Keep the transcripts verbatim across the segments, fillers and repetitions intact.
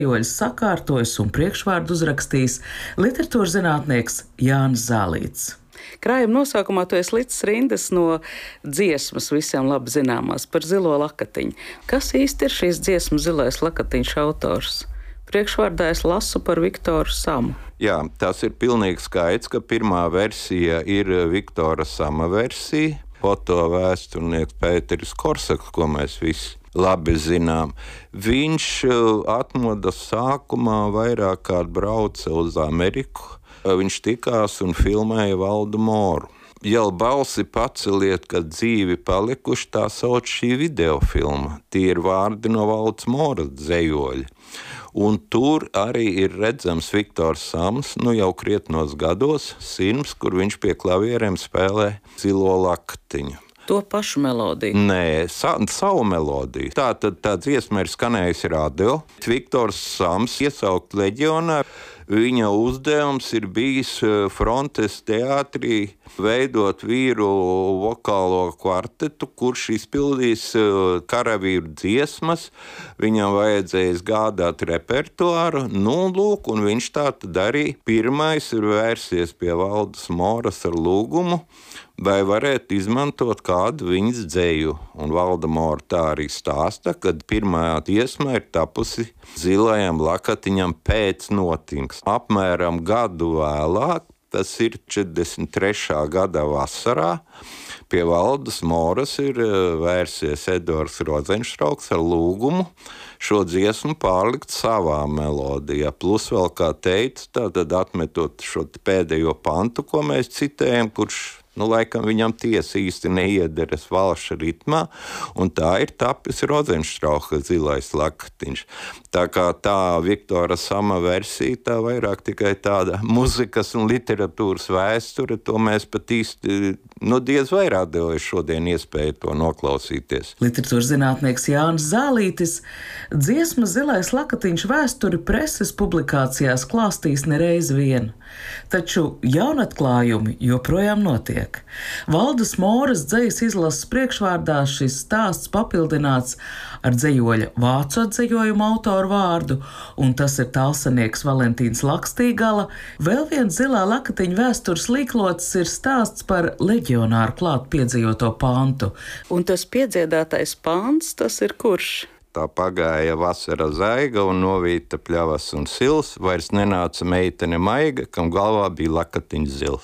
Joļs sakārtojis un priekšvārdu uzrakstījis literatūras zinātnieks Jānis Zālīts. Krājuma nosaukumā tu esi licis rindas no dziesmas visiem labi zināmās par Zilo lakatiņu. Kas īsti ir šīs dziesmas Zilais lakatiņš autors? Priekšvārdā es lasu par Viktoru Samu. Jā, tas ir pilnīgi skaidrs, ka pirmā versija ir Viktora Sama versija, foto vēsturnieks Pēteris Korsaks, ko mēs visi labi zinām. Viņš atmodas sākumā vairāk kārt brauca uz Ameriku. Viņš tikās un filmēja Valdu Moru. Jau balsi paceliet, kad dzīvi palikuši, tā sauc šī videofilma. Tie ir vārdi no Valdes Moras dzejoļa. Un tur arī ir redzams Viktors Sams, nu jau krietnos gados, Sirms, kur viņš pie klavierēm spēlē Zilo lakatiņu. To pašu melodiju? Nē, sa savu melodiju. Tā tad tā dziesma ir skanējusi radio. Viktors Sams iesaukt leģionā. Viņa uzdevums ir bijis Frontes teātrī veidot vīru vokālo kvartetu, kurš izpildīs karavīru dziesmas. Viņam vajadzēja gādāt repertuāru. Nu, lūk, un viņš tā tad arī pirmais ir vērsies pie Valdes Moras ar lūgumu, vai varētu izmantot kādu viņas dzeju. Un Valda Mora tā arī stāsta, kad pirmā dziesma ir tapusi Zilajam lakatiņam pēc notiks. Apmēram gadu vēlāk, tas ir četrdesmit trešā gada vasarā, pie Valdes Moras ir vērsies Edvards Rozenštrauks ar lūgumu šo dziesmu pārlikt savā melodijā. Plus vēl, kā teicu, tātad atmetot šo pēdējo pantu, ko mēs citējam, kurš Nu, laikam viņam tiesa īsti neiederas valša ritmā, un tā ir tapis Rozenštrauka Zilais lakatiņš. Tā kā tā Viktora Sama versija, tā vairāk tikai tāda muzikas un literatūras vēsture, to mēs pat īsti, nu, diez vai radījuši šodien iespēju to noklausīties. Literatūras zinātnieks Jānis Zālītis dziesma Zilais lakatiņš vēsturi preses publikācijās klāstīs nereiz vien, taču jaunatklājumi joprojām notiek. Valdes Moras dzejas izlases priekšvārdā šis stāsts papildināts ar dzejoļa vācu atdzejojumu autoru vārdu, un tas ir talsanieks Valentīns Lakstīgala. Vēl viens Zilā lakatiņa vēstures līklots ir stāsts par leģionāru klāt piedzīvoto pantu. Un tas piedziedātais pants, tas ir kurš? Tā pagāja vasara zaiga un novīta pļavas un sils, vairs nenāca meitene maiga, kam galvā bija lakatiņš zils.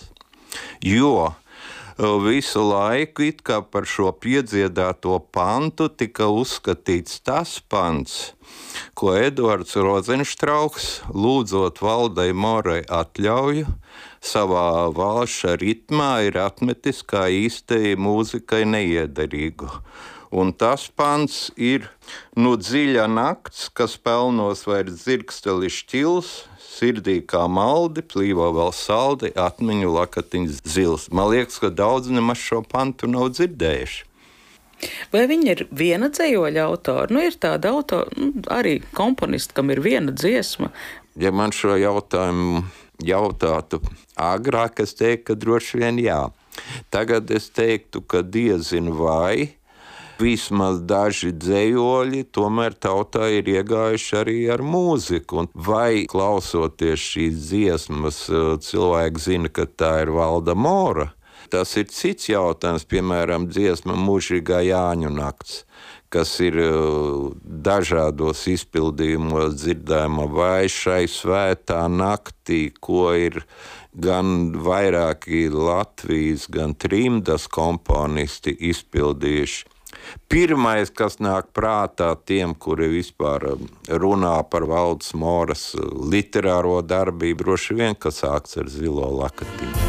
Jo visu laiku it kā par šo piedziedāto pantu tika uzskatīts tas pants, ko Edvards Rozenštrauks, lūdzot Valdei Morai atļauju, savā valša ritmā ir atmetis kā īstai mūzikai neiederīgu. Un tas pants ir nu dziļa nakts, kas pelnos vairs dzirksteli šķils, sirdī kā maldi, plīvo vēl saldi, atmiņu lakatiņš zils. Man liekas, ka daudz nemaz šo pantu nav dzirdējuši. Vai viņi ir viena dzejoļa autori? Nu, ir tāda autora, nu, arī komponisti, kam ir viena dziesma. Ja man šo jautājumu jautātu agrāk, es teiktu, ka droši vien jā. Tagad es teiktu, ka diezin vai. Vismaz daži dzejoļi tomēr tautā ir iegājuši arī ar mūziku. Un vai klausoties šīs dziesmas, cilvēki zina, ka tā ir Valda Mora? Tas ir cits jautājums, piemēram, dziesma Mūžīgā Jāņu nakts, kas ir dažādos izpildījumos dzirdama vai šai svētā naktī, ko ir gan vairāki Latvijas, gan trimdas komponisti izpildījuši. Pirmais, kas nāk prātā tiem, kuri vispār runā par Valdes Moras literāro darbību, droši vien, kas sāks ar Zilo lakatiņu.